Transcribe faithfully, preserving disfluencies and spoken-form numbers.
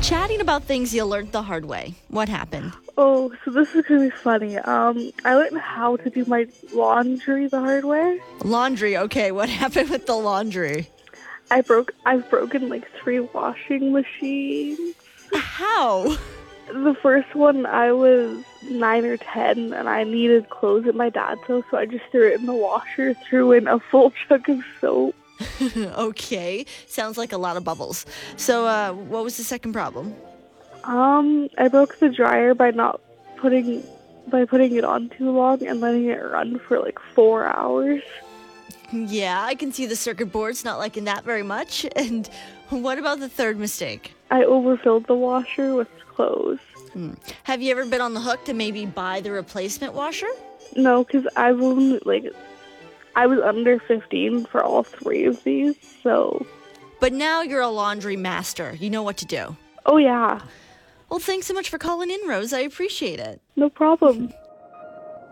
chatting about things you learned the hard way. What happened? Oh, so this is gonna be funny. Um, I learned how to do my laundry the hard way. Laundry, okay. What happened with the laundry? I broke. I've broken like three washing machines. How? The first one, I was nine or ten, and I needed clothes at my dad's house, so I just threw it in the washer, threw in a full chunk of soap. Okay, sounds like a lot of bubbles. So, uh, what was the second problem? Um, I broke the dryer by not putting by putting it on too long and letting it run for like four hours. Yeah, I can see the circuit boards not liking that very much. And what about the third mistake? I overfilled the washer with clothes. Hmm. Have you ever been on the hook to maybe buy the replacement washer? No, because I've only like I was under fifteen for all three of these, so. But now you're a laundry master. You know what to do. Oh yeah, Well, thanks so much for calling in, Rose. I appreciate it. no problem.